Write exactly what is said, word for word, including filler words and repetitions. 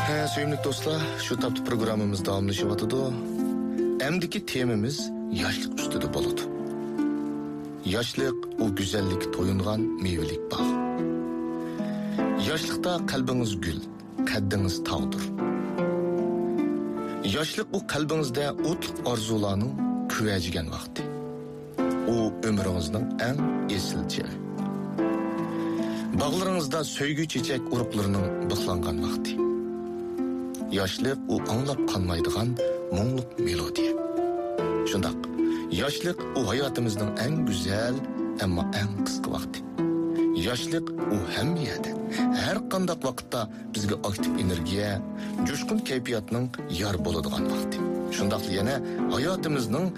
He, sevimli dostlar, şu taptı programımız davamlaşıvatıdı. Emdiki temimiz yaşlık üstüde boludu. Yaşlık o güzellik toyungan meyvelik bağ. Yaşlıkta kalbiniz gül, kaddiniz tağdır. Yaşlık o kalbinizde otluk arzularının küvecigen vakti. O ömrünüzün en esil çağı. Bağlarınızda söygü çiçek uruklarının bıklangan vakti. Yaşlık o anlap kalmaydıgan muңluk melodiya. Şundak, yaşlık o hayatımızın en güzel ama en kıskı vakti. Yaşlık o hem yerde, her kandak vakitta bizge aktif energiya, coşkun keyfiyatının yar boladıgan vakti. Şundaklı yine hayatımızın